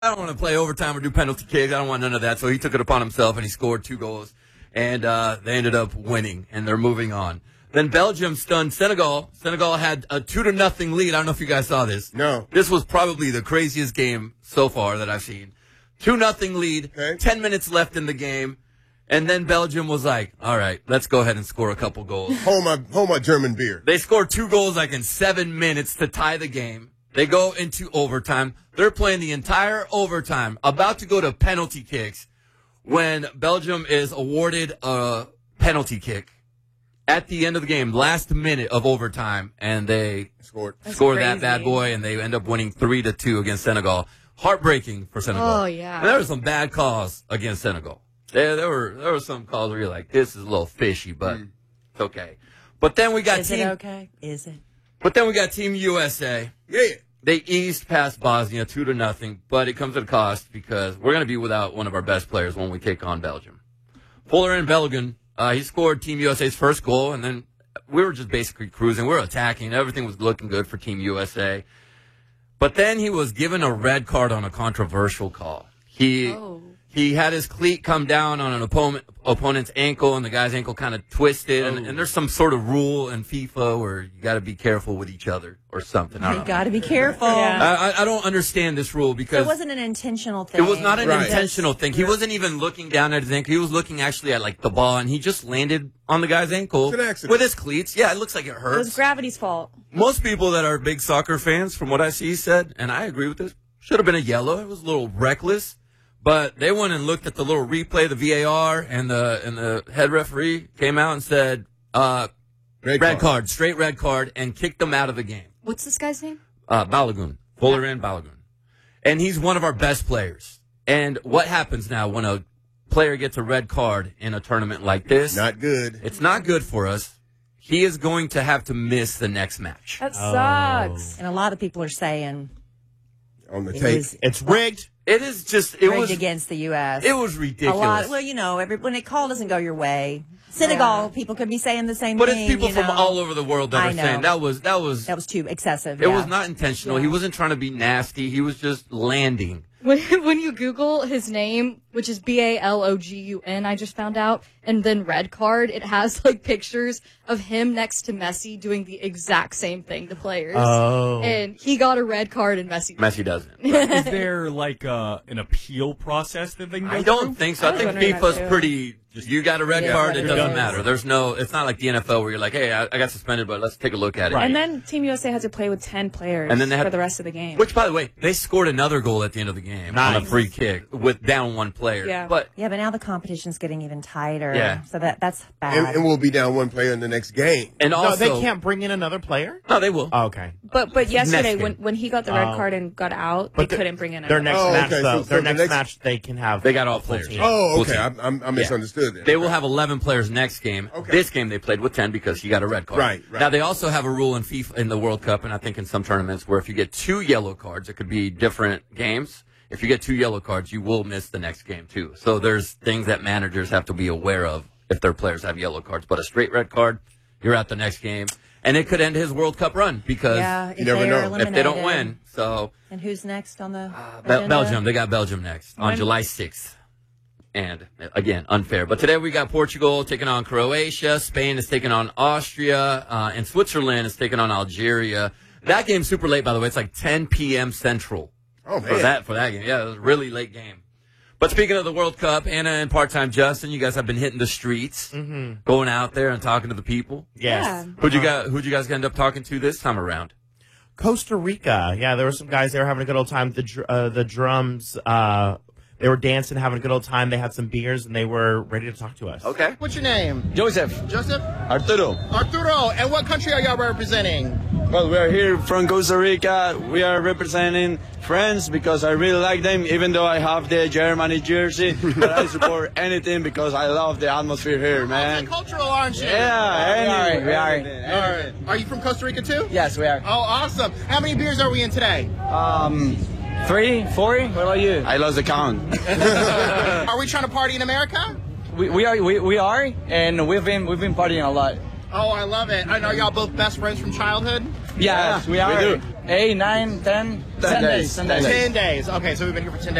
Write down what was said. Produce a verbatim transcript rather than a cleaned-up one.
I don't want to play overtime or do penalty kicks. I don't want none of that. So he took it upon himself, and he scored two goals. And uh, they ended up winning, and they're moving on. Then Belgium stunned Senegal. Senegal had a two to nothing lead. I don't know if you guys saw this. No. This was probably the craziest game so far that I've seen. Two nothing lead. Okay. Ten minutes left in the game. And then Belgium was like, all right, let's go ahead and score a couple goals. Hold my, hold my German beer. They scored two goals like in seven minutes to tie the game. They go into overtime. They're playing the entire overtime, about to go to penalty kicks, when Belgium is awarded a penalty kick at the end of the game, last minute of overtime, and they Scored. score that bad boy, and they end up winning three to two against Senegal. Heartbreaking for Senegal. Oh, yeah. And there were some bad calls against Senegal. There, there were there were some calls where you're like, this is a little fishy, but mm. it's okay. But then we got Is team. it okay? Is it? But then we got Team U S A. Yeah. They eased past Bosnia two to nothing, but it comes at a cost because we're going to be without one of our best players when we take on Belgium. Folarin Balogun, uh, he scored Team U S A's first goal, and then we were just basically cruising. We were attacking. Everything was looking good for Team U S A. But then he was given a red card on a controversial call. He Oh. he had his cleat come down on an opponent, opponent's ankle, and the guy's ankle kind of twisted. And, and there's some sort of rule in FIFA where you got to be careful with each other or something. I You don't know. got to be careful. Yeah. I, I- I don't understand this rule So because it wasn't an intentional thing. it was not an Right. intentional thing. He wasn't even looking down at his ankle. He was looking actually at like the ball, and he just landed on the guy's ankle It's an accident. with his cleats. Yeah, it looks like it It was hurts. gravity's fault. Most people that are big soccer fans, from what I see, said, and I agree with this, should have been a yellow. It was a little reckless. But they went and looked at the little replay, the V A R, and the and the head referee came out and said, uh, Red, red card, straight red card, and kicked them out of the game. What's this guy's name? Uh, Balogun, Folarin Balogun. And he's one of our best players. And what happens now when a player gets a red card in a tournament like this? Not good. It's not good for us. He is going to have to miss the next match. That sucks. And a lot of people are saying On the it tape. was It's rigged. It is just, it rigged was, against the U S it was A ridiculous. lot. Well, you know, every, when a call doesn't go your way, Senegal, people could be saying the same But thing. it's people you from know. all over the world that I are know. saying that was, that was, That was too excessive. it yeah. was not intentional. He wasn't trying to be nasty. He was just landing. When, when you Google his name, which is B A L O G U N, I just found out, and then red card, it has like pictures of him next to Messi doing the exact same thing to players. Oh. And he got a red card and Messi didn't. Messi doesn't. Is there like uh, an appeal process that they can go I don't through? think so. I, I was think wondering that FIFA's too. pretty. You got a red Yeah, card, it it doesn't does. matter. There's no. It's not like the N F L where you're like, hey, I, I got suspended, but let's take a look at it. Right. And then Team U S A had to play with ten players And then they had- for the rest of the game. Which, by the way, they scored another goal at the end of the game on a Nice. free kick with down one player. Yeah. But Yeah, but now the competition's getting even tighter. Yeah. So that that's bad. And, and we'll be down one player in the next game. and No, also they can't bring in another player? No, they will. Oh, okay. but but yesterday game. when, when he got the red Oh. card and got out, But they the- couldn't bring in Their another. next Oh, match, okay, though. so- so their the next, next- match, they can have. They got all a full players. team. Oh, Full okay. team. I, I, I misunderstood that. They will have eleven players next game. Okay. This game they played with ten because he got a red card. Right, right. Now they also have a rule in FIFA in the World Cup, and I think in some tournaments where if you get two yellow cards, it could be different games. If you get two yellow cards, you will miss the next game too. So there's things that managers have to be aware of if their players have yellow cards. But a straight red card, you're out the next game, and it could end his World Cup run because yeah, if you never they are know. if they don't eliminated. win. So And who's next on the uh, Bel- agenda? Belgium, they got Belgium next on When- July sixth. And again, unfair. But today we got Portugal taking on Croatia, Spain is taking on Austria, uh, and Switzerland is taking on Algeria. That game's super late, by the way. It's like ten p.m. Central Oh, for man. that for that game. Yeah, it was a really late game. But speaking of the World Cup, Anna and part-time Justin, you guys have been hitting the streets, Mm-hmm. going out there and talking to the people. Yes. Yeah. Who'd you guys Who'd you guys end up talking to this time around? Costa Rica. Yeah, there were some guys. They were having a good old time. The dr- uh, the drums. Uh, they were dancing, having a good old time. They had some beers, and they were ready to talk to us. Okay. What's your name? Joseph, Joseph? Arturo. Arturo. And what country are y'all representing? Well, we are here from Costa Rica. We are representing France because I really like them, even though I have the Germany jersey. But I support anything because I love the atmosphere here, man. Cultural, aren't you? Yeah, any- we are. All right. Are you from Costa Rica too? Yes, we are. Oh, awesome. How many beers are we in today? Um, three, four. What about you? I lost the count. Are we trying to party in America? we, we are, we, we are, and we've been we've been partying a lot. Oh, I love it. And are y'all both best friends from childhood? Yes, we are. We do. eight, nine, ten, Ten days. Ten days. Okay, so we've been here for ten days.